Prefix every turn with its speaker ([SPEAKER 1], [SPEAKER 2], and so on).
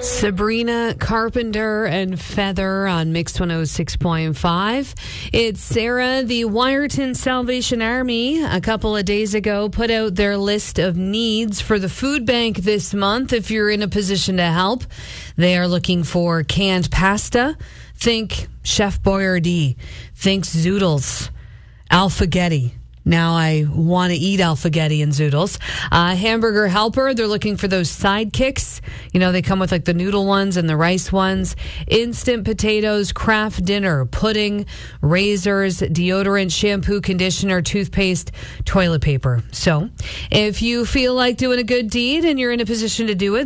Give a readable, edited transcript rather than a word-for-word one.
[SPEAKER 1] Sabrina Carpenter and Feather on Mix 106.5. It's Sarah. The Wyerton Salvation Army a couple of days ago put out their list of needs for the food bank this month. If you're in a position to help, they are looking for canned pasta. Think Chef Boyardee. Think zoodles. Alphagetti. Now I want to eat alphagetti and zoodles. Hamburger helper, they're looking for those sidekicks. You know, they come with like the noodle ones and the rice ones. Instant potatoes, Kraft dinner, pudding, razors, deodorant, shampoo, conditioner, toothpaste, toilet paper. So if you feel like doing a good deed and you're in a position to do it,